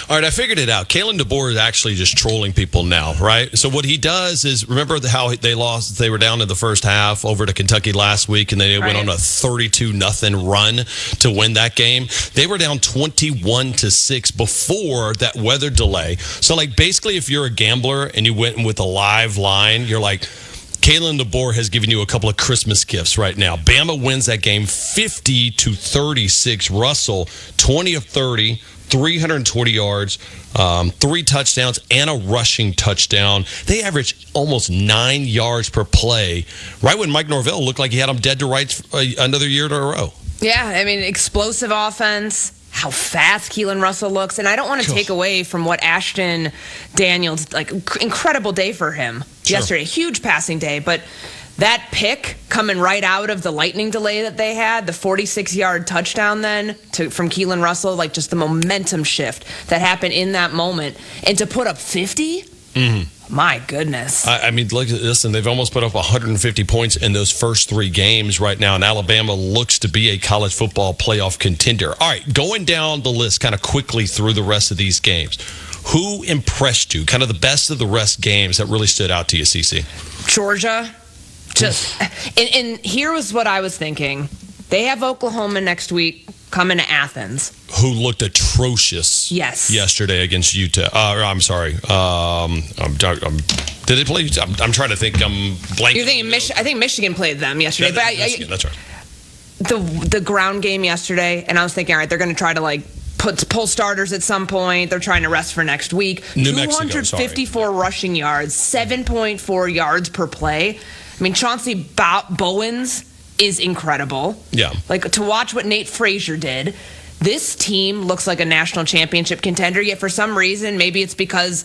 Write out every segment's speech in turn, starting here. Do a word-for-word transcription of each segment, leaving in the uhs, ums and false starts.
All right, I figured it out. Kalen DeBoer is actually just trolling people now, right? So what he does is, remember how they lost, they were down in the first half over to Kentucky last week, and they right. went on a thirty-two nothing run to win that game. They were down twenty-one to six before that weather delay. So, like, basically, if you're a gambler and you went with a live line, you're like, Kalen DeBoer has given you a couple of Christmas gifts right now. Bama wins that game fifty to thirty-six. Russell, twenty of thirty, three hundred twenty yards, um, three touchdowns, and a rushing touchdown. They averaged almost nine yards per play, right when Mike Norvell looked like he had them dead to rights uh, another year in a row. Yeah, I mean, explosive offense. How fast Keelan Russell looks. And I don't want to take away from what Ashton Daniels, like, incredible day for him sure. yesterday. Huge passing day. But that pick coming right out of the lightning delay that they had, the forty-six-yard touchdown then to, from Keelan Russell, like just the momentum shift that happened in that moment. And to put up fifty? Mm-hmm. My goodness. I, I mean, look, listen, they've almost put up one hundred fifty points in those first three games right now, and Alabama looks to be a college football playoff contender. All right, going down the list kind of quickly through the rest of these games. Who impressed you? Kind of the best of the rest games that really stood out to you, Cece? Georgia. Just, and, and here was what I was thinking. They have Oklahoma next week coming to Athens. Who looked atrocious yes. yesterday against Utah. Uh, I'm sorry. Um, I'm, I'm, did they play? I'm, I'm trying to think. I'm blanking. You're thinking Mich- I think Michigan played them yesterday. Yeah, but Michigan, I, I, that's right. The, the ground game yesterday, and I was thinking, all right, they're going to try to, like, put pull starters at some point. They're trying to rest for next week. New two hundred fifty-four Mexico, rushing yards, seven point four yards per play. I mean, Chauncey Bow- Bowens is incredible. Yeah. Like, to watch what Nate Frazier did, this team looks like a national championship contender, yet for some reason, maybe it's because,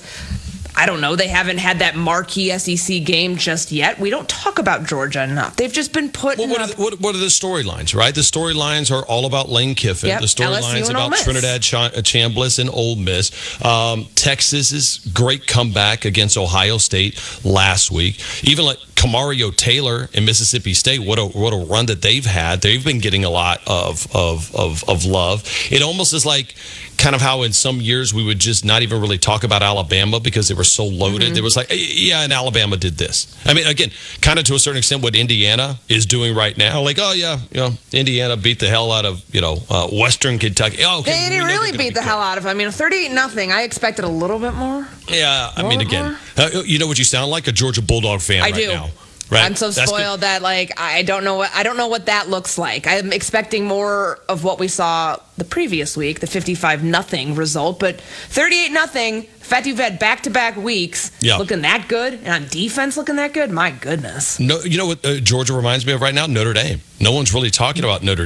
I don't know, they haven't had that marquee S E C game just yet. We don't talk about Georgia enough. They've just been putting well, what, up... are the, what, what are the storylines, right? The storylines are all about Lane Kiffin. Yep, the storylines about Trinidad Ch- Chambliss and Ole Miss. Um, Texas's great comeback against Ohio State last week. Even like Camario Taylor in Mississippi State, what a what a run that they've had. They've been getting a lot of of of, of love. It almost is like kind of how in some years we would just not even really talk about Alabama because they were so loaded. Mm-hmm. There was like, yeah, and Alabama did this. I mean, again, kind of to a certain extent what Indiana is doing right now. Like, oh, yeah, you know, Indiana beat the hell out of, you know, uh, Western Kentucky. Oh, okay, they didn't really beat the hell out of them. I mean, thirty-eight nothing. I expected a little bit more. Yeah, I mean, again, uh, you know what you sound like? A Georgia Bulldog fan I right do. now. Right. I'm so spoiled that like I don't know what I don't know what that looks like. I'm expecting more of what we saw the previous week, the fifty-five nothing result, but thirty-eight nothing. The fact you've had back-to-back weeks yeah. looking that good and on defense looking that good, my goodness. No, you know what uh, Georgia reminds me of right now? Notre Dame. No one's really talking about Notre